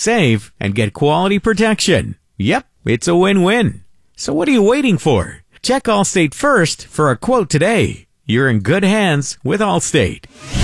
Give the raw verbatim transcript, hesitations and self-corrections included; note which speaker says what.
Speaker 1: save and get quality protection. Yep, it's a win-win. So what are you waiting for? Check Allstate first for a quote today. You're in good hands with Allstate.